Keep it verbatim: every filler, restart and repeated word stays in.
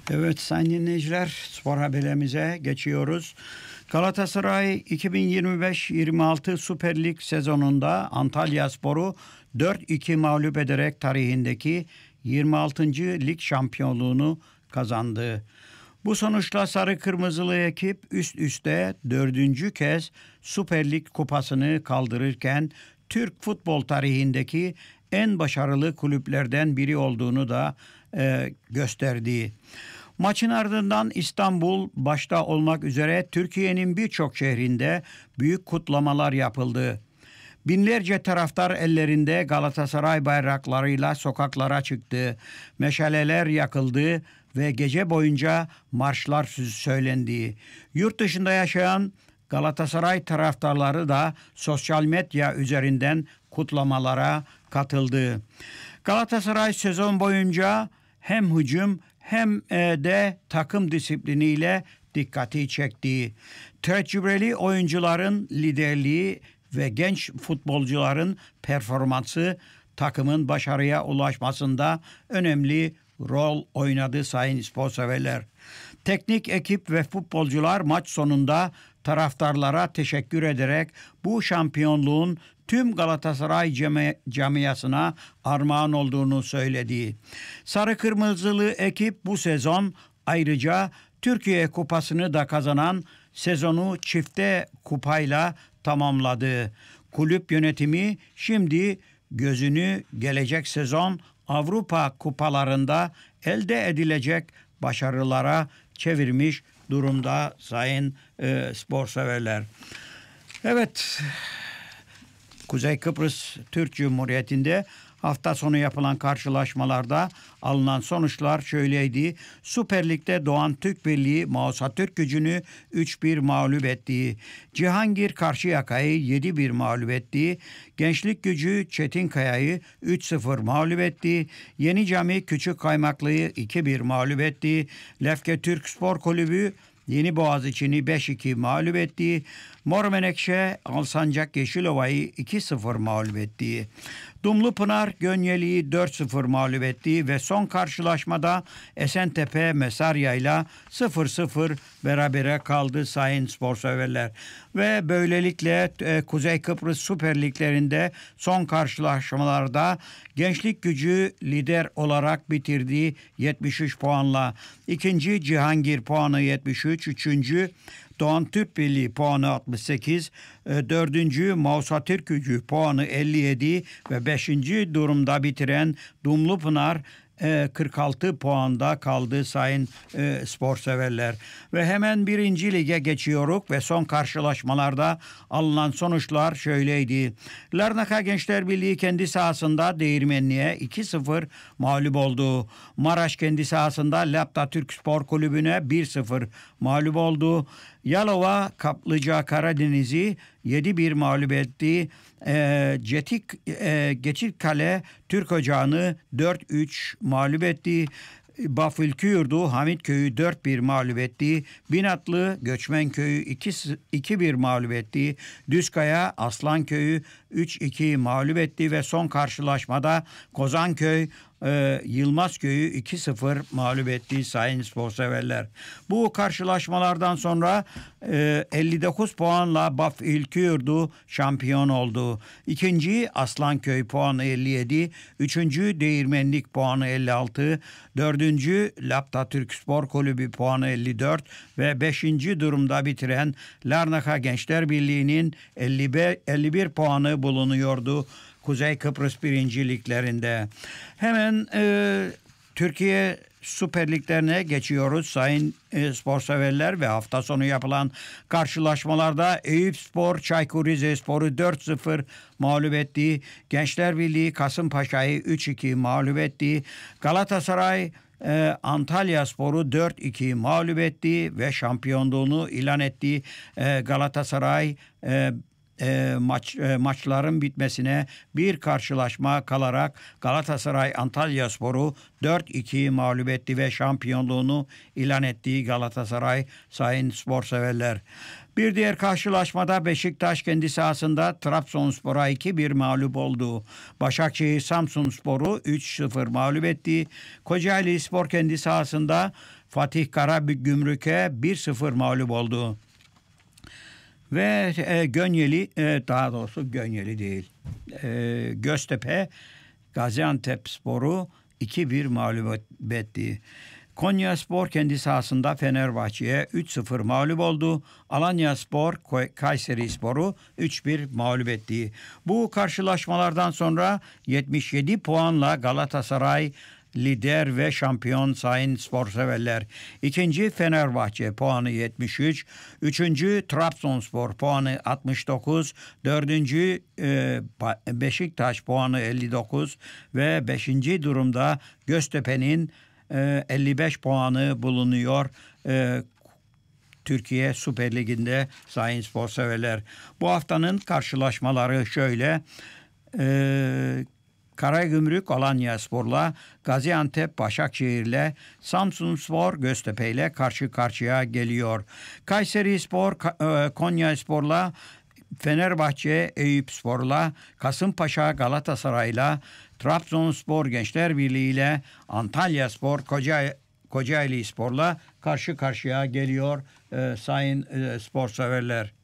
Evet sayın dinleyiciler, spor haberimize geçiyoruz. Galatasaray iki bin yirmi beş yirmi altı Süper Lig sezonunda Antalyaspor'u dört iki mağlup ederek tarihindeki yirmi altıncı lig şampiyonluğunu kazandı. Bu sonuçla sarı kırmızılı ekip üst üste dördüncü kez Süper Lig kupasını kaldırırken Türk futbol tarihindeki en başarılı kulüplerden biri olduğunu da e, gösterdi. Maçın ardından İstanbul başta olmak üzere Türkiye'nin birçok şehrinde büyük kutlamalar yapıldı. Binlerce taraftar ellerinde Galatasaray bayraklarıyla sokaklara çıktı. Meşaleler yakıldı ve gece boyunca marşlar söylendi. Yurt dışında yaşayan Galatasaray taraftarları da sosyal medya üzerinden kutlamalara katıldı. Galatasaray sezon boyunca hem hücum hem de takım disipliniyle dikkati çekti. Tecrübeli oyuncuların liderliği ve genç futbolcuların performansı takımın başarıya ulaşmasında önemli rol oynadı sayın sporseverler. Teknik ekip ve futbolcular maç sonunda taraftarlara teşekkür ederek bu şampiyonluğun tüm Galatasaray cami- camiasına armağan olduğunu söyledi. Sarı kırmızılı ekip bu sezon ayrıca Türkiye Kupası'nı da kazanan sezonu çifte kupayla tamamladı. Kulüp yönetimi şimdi gözünü gelecek sezon Avrupa kupalarında elde edilecek başarılara çevirmiş durumda sayın e, spor severler. Evet, Kuzey Kıbrıs Türk Cumhuriyeti'nde hafta sonu yapılan karşılaşmalarda alınan sonuçlar şöyleydi. Süper Lig'de Doğan Türk Birliği Mausa Türkgücü'nü üç bir mağlup etti. Cihangir Karşıyaka'yı yedi bir mağlup etti. Gençlik Gücü Çetinkaya'yı üç sıfır mağlup etti. Yeni Cami Küçük Kaymaklı'yı iki bir mağlup etti. Lefke Türk Spor Kulübü Yeni Boğaziçi'ni beş iki mağlup etti. Mor Menekşe Alsancak Yeşilova'yı iki sıfır mağlup etti. Dumlupınar Gönyeli'yi dört sıfır mağlup etti ve son karşılaşmada Esentepe Mesarya ile sıfır sıfır berabere kaldı sayın sporseverler. Ve böylelikle e, Kuzey Kıbrıs Süper Liglerinde son karşılaşmalarda Gençlik Gücü lider olarak bitirdi yetmiş üç puanla. İkinci Cihangir puanı yetmiş üç, üçüncü Doğan Türk Birliği puanı altmış sekiz, dördüncü Mausa Türkgücü puanı elli yedi ve beşinci durumda bitiren Dumlupınar kırk altı puanda kaldı sayın e, spor severler. Ve hemen birinci lige geçiyoruz ve son karşılaşmalarda alınan sonuçlar şöyleydi. Larnaka Gençler Birliği kendi sahasında Değirmenli'ye iki sıfır mağlup oldu. Maraş kendi sahasında Lapta Türk Spor Kulübü'ne bir sıfır mağlup oldu. Yalova Kaplıca Karadeniz'i yedi bir mağlup etti. E, Cetik e, Geçitkale Türk Ocağı'nı dört üç mağlup etti. Bafülküyurdu Hamitköy'ü dört bir mağlup etti. Binatlı Göçmenköy'ü iki bir mağlup etti. Düzkaya Aslanköy'ü üç iki mağlup etti ve son karşılaşmada Kozanköy e, Yılmazköy'ü iki sıfır mağlup etti sayın sporseverler. Bu karşılaşmalardan sonra e, elli dokuz puanla Bafülküyurdu şampiyon oldu. İkinci Aslanköy puanı elli yedi, üçüncü Değirmenlik puanı elli altı, dördüncü Lapta Türk Spor Kulübü puanı elli dört ve beşinci durumda bitiren Larnaka Gençler Birliği'nin elli bir puanı bulunuyordu Kuzey Kıbrıs birinci liglerinde. Hemen e, Türkiye Süper Liglerine geçiyoruz sayın e, sporseverler ve hafta sonu yapılan karşılaşmalarda Eyüpspor Çaykur Rizespor'u dört sıfır mağlup etti. Gençler Birliği Kasımpaşa'yı üç iki mağlup etti. Galatasaray e, Antalyaspor'u dört iki mağlup etti ve şampiyonluğunu ilan etti. E, Galatasaray e, E, maç e, maçların bitmesine bir karşılaşma kalarak Galatasaray Antalyaspor'u dört iki mağlup etti ve şampiyonluğunu ilan ettiği Galatasaray sayın spor severler. Bir diğer karşılaşmada Beşiktaş kendi sahasında Trabzonspor'a iki bir mağlup oldu. Başakşehir Samsunspor'u üç sıfır mağlup etti. Kocaeli Spor kendi sahasında Fatih Karagümrük'e bir sıfır mağlup oldu. Ve e, Gönyeli, e, daha doğrusu Gönyeli değil, e, Göztepe Gaziantepspor'u iki bir mağlup etti. Konyaspor kendi sahasında Fenerbahçe'ye üç sıfır mağlup oldu. Alanyaspor Kayserispor'u üç bir mağlup etti. Bu karşılaşmalardan sonra yetmiş yedi puanla Galatasaray lider ve şampiyon sayın sporseverler. İkinci Fenerbahçe puanı yetmiş üç. Üçüncü Trabzonspor puanı altmış dokuz. Dördüncü e, Beşiktaş puanı elli dokuz. Ve beşinci durumda Göztepe'nin e, elli beş puanı bulunuyor. E, Türkiye Süper Ligi'nde sayın sporseverler. Bu haftanın karşılaşmaları şöyle. Eee Karagümrük Alanyaspor'la, Gaziantep Başakşehir'le, Samsunspor Göztepe'yle karşı karşıya geliyor. Kayserispor Konyaspor'la, Fenerbahçe Eyüpspor'la, Kasımpaşa Galatasaray'la, Trabzonspor Gençler Birliği ile Antalyaspor Koca Kocaelispor'la karşı karşıya geliyor e, sayın e, spor severler.